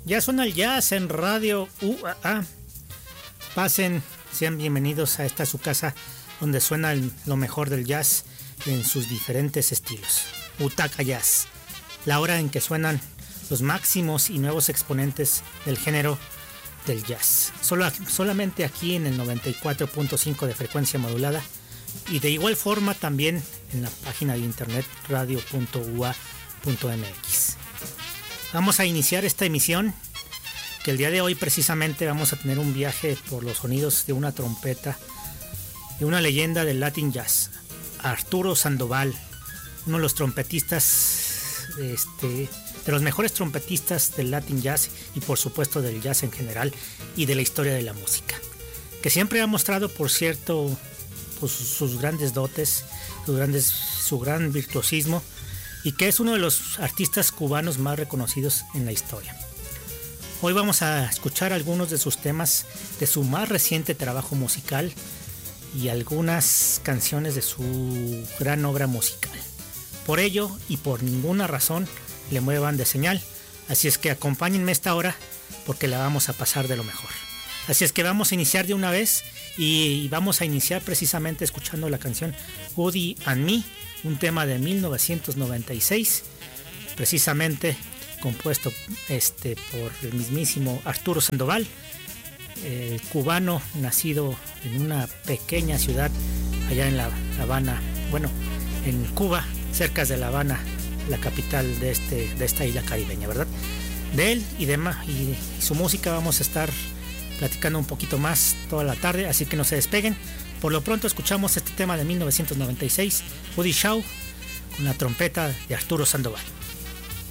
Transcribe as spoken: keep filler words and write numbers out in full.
Ya suena el jazz en Radio U A A. Pasen, sean bienvenidos a esta su casa donde suena el, lo mejor del jazz en sus diferentes estilos. Butaca Jazz, la hora en que suenan los máximos y nuevos exponentes del género del jazz. Solo, solamente aquí en el noventa y cuatro punto cinco de frecuencia modulada y de igual forma también en la página de internet radio punto u a punto m x. Vamos a iniciar esta emisión que el día de hoy precisamente vamos a tener un viaje por los sonidos de una trompeta de una leyenda del Latin Jazz, Arturo Sandoval, uno de los trompetistas este, de los mejores trompetistas del Latin Jazz y por supuesto del jazz en general y de la historia de la música, que siempre ha mostrado por cierto pues, sus grandes dotes, sus grandes, su gran virtuosismo, y que es uno de los artistas cubanos más reconocidos en la historia. Hoy vamos a escuchar algunos de sus temas de su más reciente trabajo musical y algunas canciones de su gran obra musical. Por ello y por ninguna razón le muevan de señal, así es que acompáñenme esta hora porque la vamos a pasar de lo mejor. Así es que vamos a iniciar de una vez y vamos a iniciar precisamente escuchando la canción Woody and Me, un tema de mil novecientos noventa y seis, precisamente compuesto este, por el mismísimo Arturo Sandoval, eh, cubano nacido en una pequeña ciudad allá en La Habana, bueno, en Cuba, cerca de La Habana, la capital de, este, de esta isla caribeña, ¿verdad? De él y, de, y, y su música vamos a estar platicando un poquito más toda la tarde, así que no se despeguen. Por lo pronto escuchamos este tema de mil novecientos noventa y seis, Woody Shaw, con la trompeta de Arturo Sandoval.